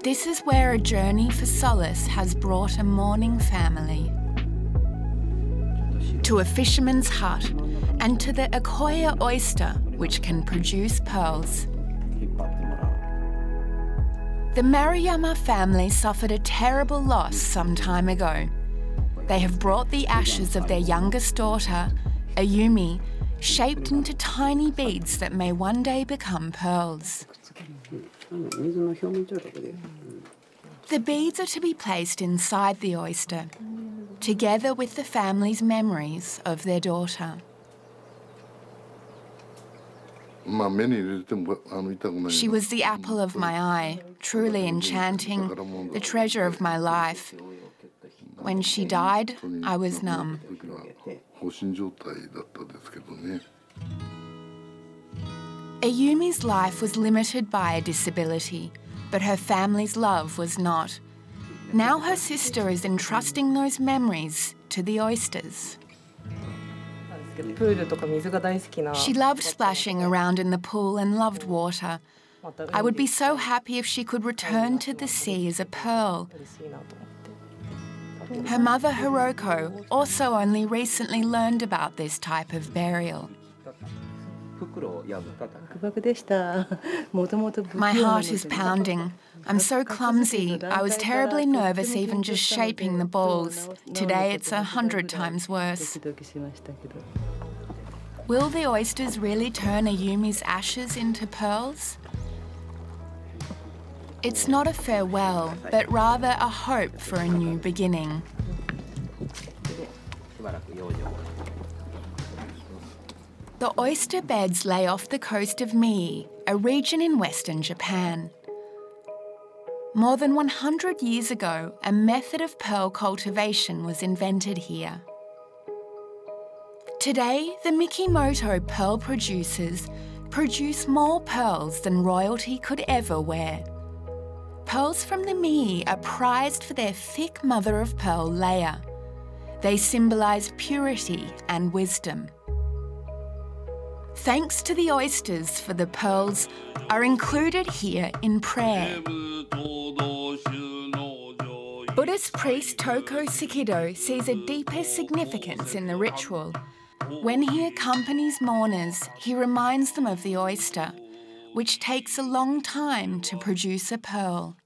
This is where a journey for solace has brought a mourning family. To a fisherman's hut and to the Akoya oyster, which can produce pearls. The Maruyama family suffered a terrible loss some time ago. They have brought the ashes of their youngest daughter, Ayumi, shaped into tiny beads that may one day become pearls. The beads are to be placed inside the oyster, together with the family's memories of their daughter. She was the apple of my eye, truly enchanting, the treasure of my life. When she died, I was numb. Ayumi's life was limited by a disability, but her family's love was not. Now her sister is entrusting those memories to the oysters. She loved splashing around in the pool and loved water. I would be so happy if she could return to the sea as a pearl. Her mother, Hiroko, also only recently learned about this type of burial. My heart is pounding. I'm so clumsy. I was terribly nervous even just shaping the balls. Today it's 100 times worse. Will the oysters really turn Ayumi's ashes into pearls? It's not a farewell, but rather a hope for a new beginning. The oyster beds lay off the coast of Mie, a region in western Japan. More than 100 years ago, a method of pearl cultivation was invented here. Today, the Mikimoto pearl producers produce more pearls than royalty could ever wear. Pearls from the Mie are prized for their thick mother-of-pearl layer. They symbolise purity and wisdom. Thanks to the oysters for the pearls are included here in prayer. Buddhist priest Toko Sikido sees a deeper significance in the ritual. When he accompanies mourners, he reminds them of the oyster, which takes a long time to produce a pearl.